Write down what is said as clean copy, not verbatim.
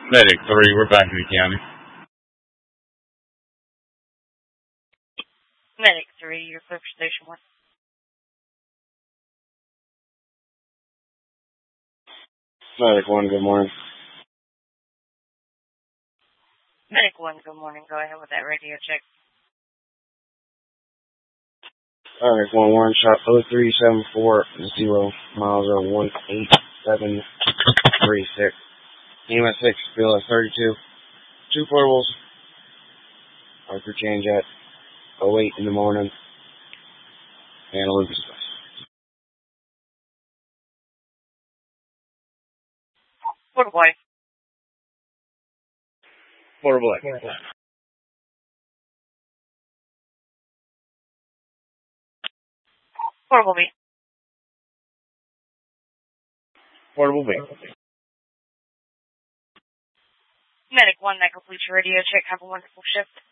Medic 3, we're back in the county. Medic 3, you're clear for Station 1. Medic 1, good morning. Medic 1, good morning. Go ahead with that radio check. Medic 1, Warren shot 0374 miles of 18736. EMS 6, field at 32. 2 portables. Arthur change at 08 in the morning. And Olympus. Portable boy. Portable. Portable B. Portable B. Medic 1, that completes your radio check. Have a wonderful shift.